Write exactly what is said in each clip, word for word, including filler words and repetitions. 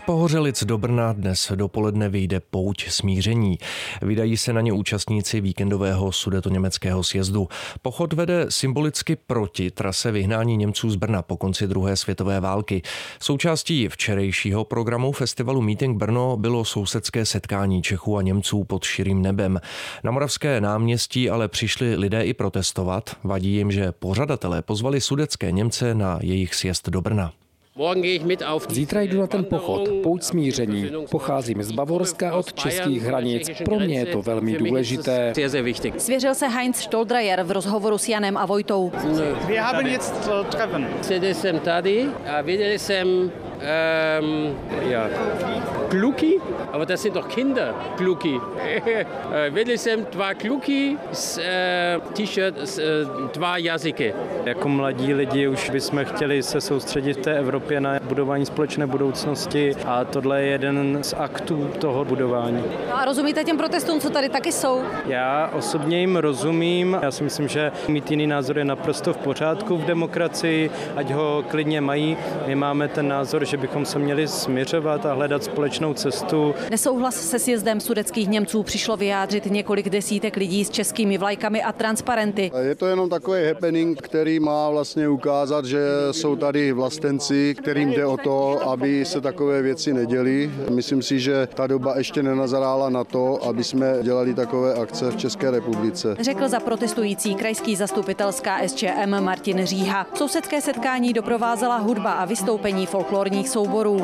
Pohořelic do Brna dnes dopoledne vyjde pouť smíření. Vydají se na ně účastníci víkendového sudetoněmeckého sjezdu. Pochod vede symbolicky proti trase vyhnání Němců z Brna po konci druhé světové války. Součástí včerejšího programu festivalu Meeting Brno bylo sousedské setkání Čechů a Němců pod širým nebem. Na Moravské náměstí ale přišli lidé i protestovat. Vadí jim, že pořadatelé pozvali sudetské Němce na jejich sjezd do Brna. Zítra jdu na ten pochod, pouť smíření. Pocházím z Bavorska od českých hranic. Pro mě je to velmi důležité. Svěřil se Heinz Stoldrajer v rozhovoru s Janem a Vojtou. Wir haben jetzt Treffen. Seděl jsem tady a viděl jsem um, ja, Kluky, aber das sind doch Kinder, Kluky. Viděl jsem dva kluky s uh, t-shirt s uh, dva jazyky. Jako mladí lidi už bychom chtěli se soustředit v té Evropě na budování společné budoucnosti a tohle je jeden z aktů toho budování. No a rozumíte těm protestům, co tady taky jsou? Já osobně jim rozumím. Já si myslím, že mít jiný názor je naprosto v pořádku v demokracii, ať ho klidně mají. My máme ten názor, že bychom se měli směřovat a hledat společnou cestu. Nesouhlas se sjezdem sudetských Němců přišlo vyjádřit několik desítek lidí s českými vlajkami a transparenty. Je to jenom takový happening, který má vlastně ukázat, že jsou tady vlastenci, kterým jde o to, aby se takové věci neděly. Myslím si, že ta doba ještě nenazarála na to, aby jsme dělali takové akce v České republice. Řekl za protestující krajský zastupitel z K S Č M Martin Říha. Sousedské setkání doprovázela hudba a vystoupení folklorních souborů.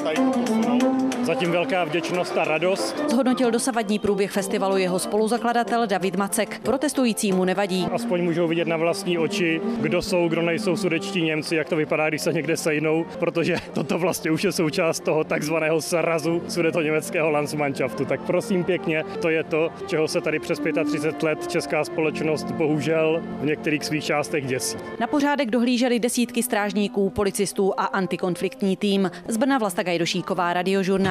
Zatím velká vděčnost a radost. Zhodnotil dosavadní průběh festivalu jeho spoluzakladatel David Macek. Protestujícímu nevadí. Aspoň můžou vidět na vlastní oči, kdo jsou, kdo nejsou sudetští Němci, jak to vypadá, když se někde sejnou, protože toto vlastně už je součást toho takzvaného srazu sudetoněmeckého Landsmannschaftu. Tak prosím pěkně, to je to, čeho se tady přes třicet pět let česká společnost bohužel v některých svých částech děsí. Na pořádek dohlíželi desítky strážníků, policistů a antikonfliktní tým. Z Brna Vlasta Gajdošíková, Radiožurnál.